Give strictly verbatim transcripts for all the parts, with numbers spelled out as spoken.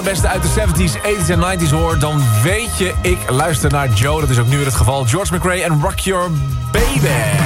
allerbeste uit de zeventies, tachtiger en negentiger hoor... dan weet je, ik luister naar Joe. Dat is ook nu weer het geval. George McRae en Rock Your Baby.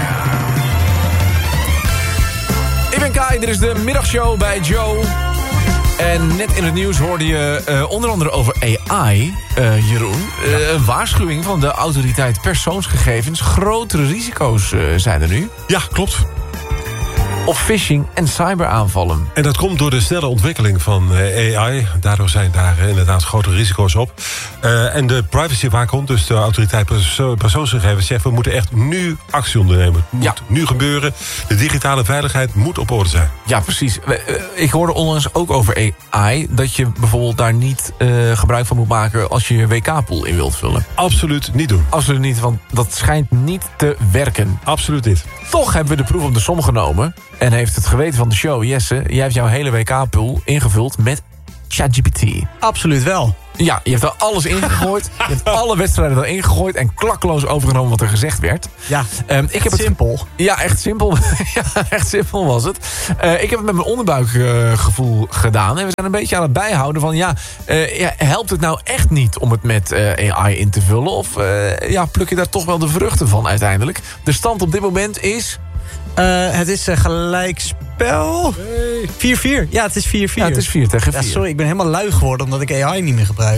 Ik ben Kai, dit is de middagshow bij Joe. En net in het nieuws hoorde je uh, onder andere over A I, uh, Jeroen. Uh, een waarschuwing van de autoriteit persoonsgegevens. Grotere risico's uh, zijn er nu. Ja, klopt. Op phishing en cyberaanvallen. En dat komt door de snelle ontwikkeling van uh, A I. Daardoor zijn daar uh, inderdaad grotere risico's op. Uh, en de privacywaakhond, dus de autoriteit perso- persoonsgegevens... zegt we moeten echt nu actie ondernemen. Het moet ja. nu gebeuren. De digitale veiligheid moet op orde zijn. Ja, precies. Ik hoorde onlangs ook over A I... dat je bijvoorbeeld daar niet uh, gebruik van moet maken... als je je W K-pool in wilt vullen. Absoluut niet doen. Absoluut niet, want dat schijnt niet te werken. Absoluut niet. Toch hebben we de proef op de som genomen... en heeft het geweten van de show, Jesse... jij hebt jouw hele W K-pool ingevuld met ChatGPT. Absoluut wel. Ja, je hebt er alles ingegooid. Je hebt alle wedstrijden erin gegooid... en klakkeloos overgenomen wat er gezegd werd. Ja, um, ik heb het simpel. Ja, echt simpel. ja, echt simpel was het. Uh, ik heb het met mijn onderbuikgevoel uh, gedaan. En we zijn een beetje aan het bijhouden van... ja, uh, ja helpt het nou echt niet om het met uh, A I in te vullen? Of uh, ja, pluk je daar toch wel de vruchten van uiteindelijk? De stand op dit moment is... Uh, het is uh, gelijkspel. vier vier. Ja, het is vier vier. Ja, het is vier tegen vier. Ja, sorry, ik ben helemaal lui geworden omdat ik A I niet meer gebruik.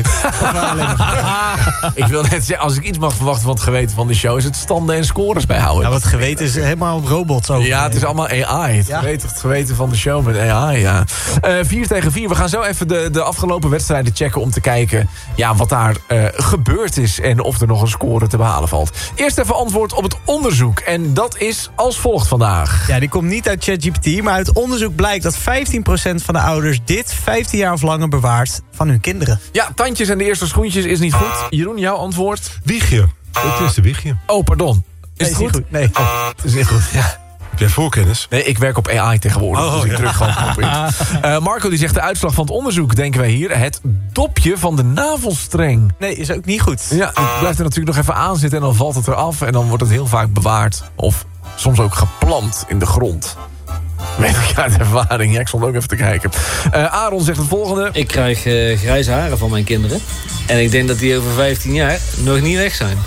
Ik wil net zeggen, als ik iets mag verwachten van het geweten van de show... is het standen en scores bijhouden. Ja, wat geweten is helemaal op robots over. Ja, het is allemaal A I. Het, ja. geweten, het geweten van de show met A I, ja. Uh, vier tegen vier. We gaan zo even de, de afgelopen wedstrijden checken... om te kijken ja, wat daar uh, gebeurd is... en of er nog een score te behalen valt. Eerst even antwoord op het onderzoek. En dat is als volgt vandaag. Ja, die komt niet uit ChatGPT, maar uit onderzoek blijkt dat vijftien procent van de ouders dit vijftien jaar of langer bewaart van hun kinderen. Ja, tandjes en de eerste schoentjes is niet goed. Jeroen, jouw antwoord? Wiegje. Het is de wiegje. Oh, pardon. Is nee, het goed? goed? Nee. Oh, het is niet goed, ja. Heb jij voorkennis? Nee, ik werk op A I tegenwoordig, oh, dus ik ja. druk gewoon knop in. Uh, Marco die zegt de uitslag van het onderzoek, denken wij hier... het dopje van de navelstreng. Nee, is ook niet goed. Ja, het blijft er natuurlijk nog even aan zitten en dan valt het eraf... en dan wordt het heel vaak bewaard of soms ook geplant in de grond. Weet ik uit ervaring. Ja, ik stond ook even te kijken. Uh, Aaron zegt het volgende. Ik krijg uh, grijze haren van mijn kinderen. En ik denk dat die over vijftien jaar nog niet weg zijn.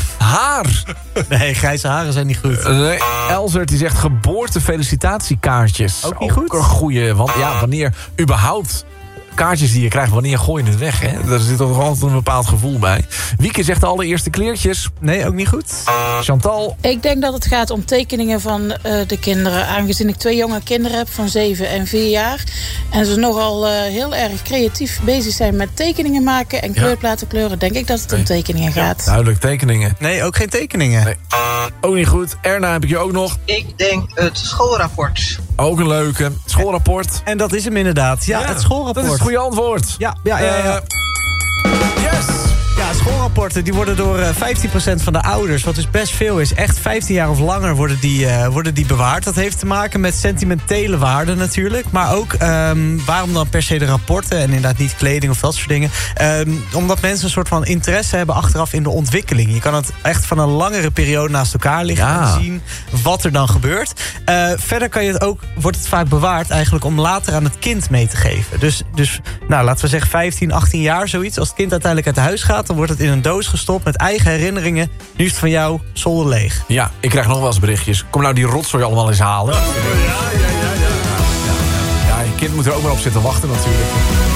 Haar! Nee, grijze haren zijn niet goed. Uh, nee, Elzert die zegt geboortefelicitatiekaartjes. Ook niet goed? Ook een goeie, want ja, wanneer überhaupt... kaartjes die je krijgt, wanneer gooi je het weg, hè? Daar zit toch altijd een bepaald gevoel bij. Wieke zegt de allereerste kleertjes. Nee, ook niet goed. Chantal? Ik denk dat het gaat om tekeningen van uh, de kinderen. Aangezien ik twee jonge kinderen heb van zeven en vier jaar. En ze nogal uh, heel erg creatief bezig zijn met tekeningen maken en kleurplaten kleuren. Denk ik dat het om tekeningen gaat. Ja, duidelijk, tekeningen. Nee, ook geen tekeningen. Nee. Ook niet goed. Erna, heb ik je ook nog? Ik denk het schoolrapport. Ook een leuke. Schoolrapport. En dat is hem inderdaad. Ja, ja het schoolrapport. Dat is het goede antwoord. Ja, ja, ja. ja. Uh, yes! Ja, schoolrapporten die worden door uh, vijftien procent van de ouders... wat dus best veel is, echt vijftien jaar of langer worden die, uh, worden die bewaard. Dat heeft te maken met sentimentele waarden natuurlijk. Maar ook, um, waarom dan per se de rapporten... en inderdaad niet kleding of dat soort dingen. Um, omdat mensen een soort van interesse hebben achteraf in de ontwikkeling. Je kan het echt van een langere periode naast elkaar liggen... Ja. en zien wat er dan gebeurt. Uh, verder kan je het ook, wordt het vaak bewaard eigenlijk... om later aan het kind mee te geven. Dus, dus nou, laten we zeggen vijftien, achttien jaar zoiets. Als het kind uiteindelijk uit huis gaat... dan wordt het in een doos gestopt met eigen herinneringen. Nu is het van jou, zolder leeg. Ja, ik krijg nog wel eens berichtjes. Kom nou die rotzooi allemaal eens halen. Ja, ja, ja, ja, ja. Ja, je kind moet er ook maar op zitten wachten natuurlijk.